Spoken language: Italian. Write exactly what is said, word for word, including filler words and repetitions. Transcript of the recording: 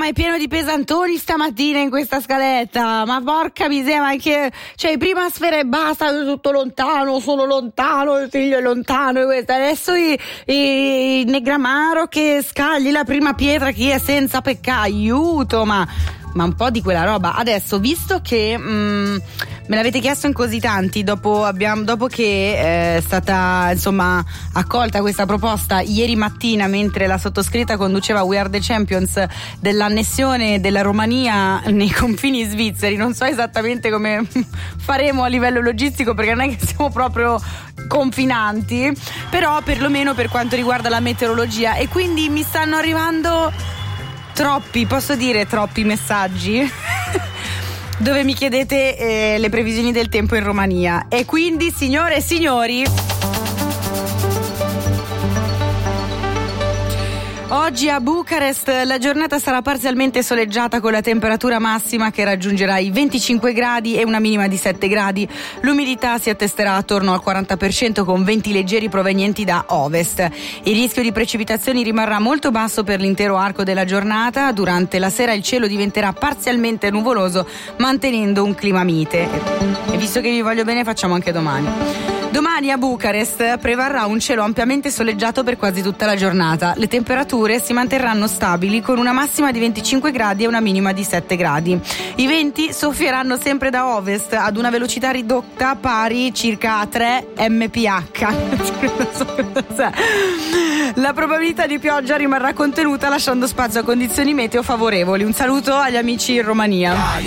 ma è pieno di pesantoni stamattina in questa scaletta, ma porca miseria, ma anche, cioè prima Sfera e Basta, tutto lontano, sono lontano, il figlio è lontano, e questo. Adesso i, i, i Negramaro che scagli la prima pietra, chi è senza peccato, aiuto, ma ma un po' di quella roba. Adesso, visto che mh, me l'avete chiesto in così tanti, dopo, abbiamo, dopo che è stata insomma accolta questa proposta ieri mattina mentre la sottoscritta conduceva We Are The Champions dell'annessione della Romania nei confini svizzeri, non so esattamente come faremo a livello logistico, perché non è che siamo proprio confinanti, però perlomeno per quanto riguarda la meteorologia, e quindi mi stanno arrivando troppi, posso dire troppi messaggi dove mi chiedete eh, le previsioni del tempo in Romania, e quindi signore e signori, oggi a Bucarest la giornata sarà parzialmente soleggiata con la temperatura massima che raggiungerà i venticinque gradi e una minima di sette gradi. L'umidità si attesterà attorno al quaranta per cento con venti leggeri provenienti da ovest. Il rischio di precipitazioni rimarrà molto basso per l'intero arco della giornata. Durante la sera il cielo diventerà parzialmente nuvoloso, mantenendo un clima mite. E visto che vi voglio bene, facciamo anche domani. Domani a Bucarest prevarrà un cielo ampiamente soleggiato per quasi tutta la giornata. Le temperature si manterranno stabili con una massima di venticinque gradi e una minima di sette gradi. I venti soffieranno sempre da ovest ad una velocità ridotta pari circa a tre millesimi per ora. La probabilità di pioggia rimarrà contenuta, lasciando spazio a condizioni meteo favorevoli. Un saluto agli amici in Romania.